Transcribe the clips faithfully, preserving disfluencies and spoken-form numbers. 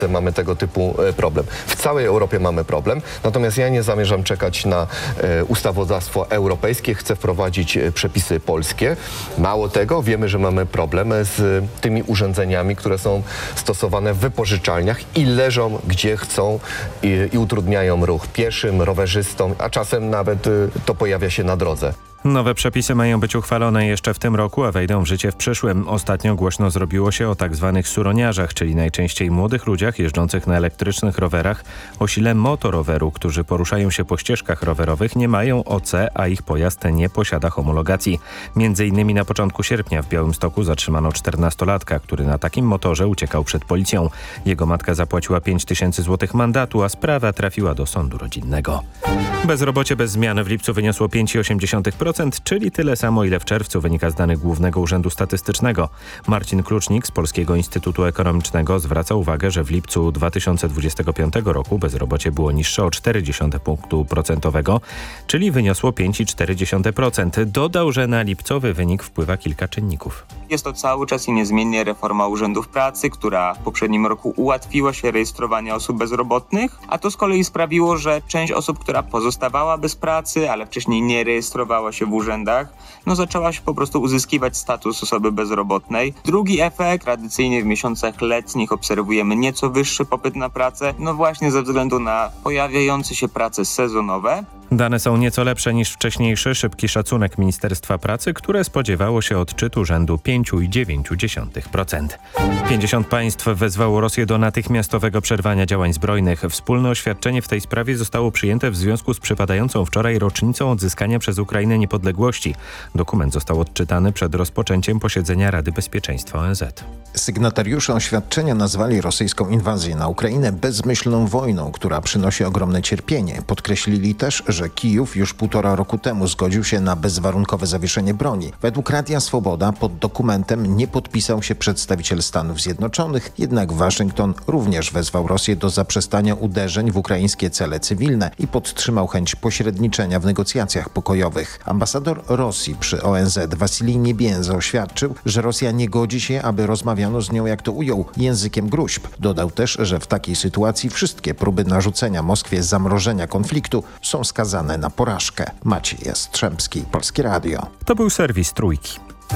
mamy tego typu problem. W całej Europie mamy problem, natomiast ja nie zamierzam czekać na e, ustawodawstwo europejskie, chcę wprowadzić przepisy polskie. Mało tego, wiemy, że mamy problem z tymi urządzeniami, które są stosowane w wypożyczalniach i leżą gdzie chcą i, i utrudniają ruch pieszym, rowerzystom, a czasem nawet y, to pojawia się na drodze. Nowe przepisy mają być uchwalone jeszcze w tym roku, a wejdą w życie w przyszłym. Ostatnio głośno zrobiło się o tak zwanych suroniarzach, czyli najczęściej młodych ludziach jeżdżących na elektrycznych rowerach o sile motoroweru, którzy poruszają się po ścieżkach rowerowych, nie mają O C, a ich pojazd nie posiada homologacji. Między innymi na początku sierpnia w Białymstoku zatrzymano czternastolatka, który na takim motorze uciekał przed policją. Jego matka zapłaciła pięć tysięcy złotych mandatu, a sprawa trafiła do sądu rodzinnego. Bezrobocie bez zmian w lipcu wyniosło pięć przecinek osiem procent, czyli tyle samo, ile w czerwcu, wynika z danych Głównego Urzędu Statystycznego. Marcin Klucznik z Polskiego Instytutu Ekonomicznego zwraca uwagę, że w lipcu dwa tysiące dwudziestego piątego roku bezrobocie było niższe o cztery dziesiąte punktu procentowego, czyli wyniosło pięć przecinek cztery procent. Dodał, że na lipcowy wynik wpływa kilka czynników. Jest to cały czas i niezmiennie reforma urzędów pracy, która w poprzednim roku ułatwiła się rejestrowanie osób bezrobotnych, a to z kolei sprawiło, że część osób, która pozostawała bez pracy, ale wcześniej nie rejestrowała się w urzędach, no zaczęła się po prostu uzyskiwać status osoby bezrobotnej. Drugi efekt, tradycyjnie w miesiącach letnich obserwujemy nieco wyższy popyt na pracę, no właśnie ze względu na pojawiające się prace sezonowe. Dane są nieco lepsze niż wcześniejszy szybki szacunek Ministerstwa Pracy, które spodziewało się odczytu rzędu pięć przecinek dziewięć procent. pięćdziesiąt państw wezwało Rosję do natychmiastowego przerwania działań zbrojnych. Wspólne oświadczenie w tej sprawie zostało przyjęte w związku z przypadającą wczoraj rocznicą odzyskania przez Ukrainę niepodległości. Dokument został odczytany przed rozpoczęciem posiedzenia Rady Bezpieczeństwa O N Z. Sygnatariusze oświadczenia nazwali rosyjską inwazję na Ukrainę bezmyślną wojną, która przynosi ogromne cierpienie. Podkreślili też, że Kijów już półtora roku temu zgodził się na bezwarunkowe zawieszenie broni. Według Radia Swoboda pod dokumentem nie podpisał się przedstawiciel Stanów Zjednoczonych, jednak Waszyngton również wezwał Rosję do zaprzestania uderzeń w ukraińskie cele cywilne i podtrzymał chęć pośredniczenia w negocjacjach pokojowych. Ambasador Rosji przy O N Z Wasilij Niebienza oświadczył, że Rosja nie godzi się, aby rozmawiano z nią, jak to ujął, językiem gróźb. Dodał też, że w takiej sytuacji wszystkie próby narzucenia Moskwie zamrożenia konfliktu są skazane na porażkę. Maciej Jastrzębski, Polskie Radio. To był serwis Trójki.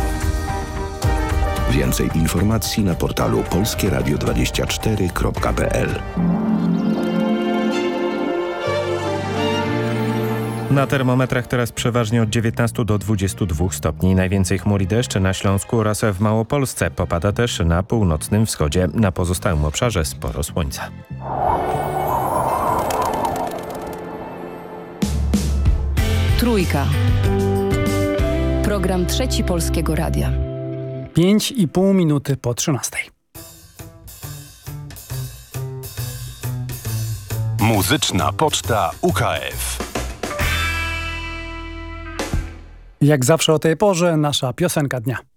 Więcej informacji na portalu polskie radio dwadzieścia cztery kropka p l. Na termometrach teraz przeważnie od dziewiętnastu do dwudziestu dwóch stopni. Najwięcej chmur i deszcz na Śląsku oraz w Małopolsce. Popada też na północnym wschodzie. Na pozostałym obszarze sporo słońca. Trójka. Program Trzeci Polskiego Radia. Pięć i pół minuty po trzynastej. Muzyczna Poczta U K F. Jak zawsze o tej porze nasza piosenka dnia.